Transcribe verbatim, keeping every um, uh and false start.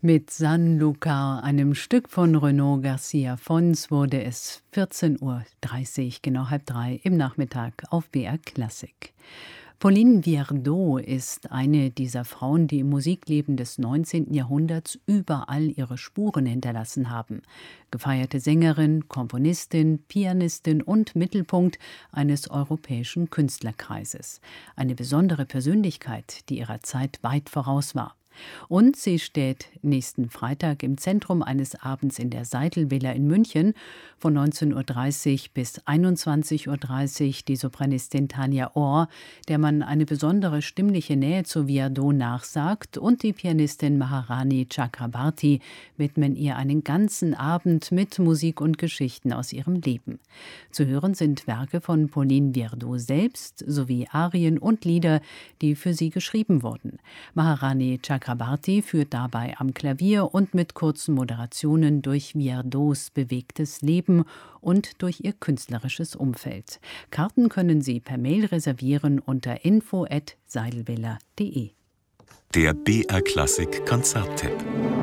Mit San Lucar, einem Stück von Renaud Garcia Fons, wurde es vierzehn Uhr dreißig, genau halb drei im Nachmittag auf B R Klassik. Pauline Viardot ist eine dieser Frauen, die im Musikleben des neunzehnten Jahrhunderts überall ihre Spuren hinterlassen haben. Gefeierte Sängerin, Komponistin, Pianistin und Mittelpunkt eines europäischen Künstlerkreises. Eine besondere Persönlichkeit, die ihrer Zeit weit voraus war. Und sie steht nächsten Freitag im Zentrum eines Abends in der Seidel-Villa in München. Von neunzehn Uhr dreißig bis einundzwanzig Uhr dreißig die Sopranistin Tanja Orr, der man eine besondere stimmliche Nähe zu Viardot nachsagt, und die Pianistin Maharani Chakrabarti widmen ihr einen ganzen Abend mit Musik und Geschichten aus ihrem Leben. Zu hören sind Werke von Pauline Viardot selbst sowie Arien und Lieder, die für sie geschrieben wurden. Maharani Chakrabarti Chakrabarti führt dabei am Klavier und mit kurzen Moderationen durch Viardots bewegtes Leben und durch ihr künstlerisches Umfeld. Karten können Sie per Mail reservieren unter info at seidelvilla punkt de. Der B R Klassik Konzerttipp.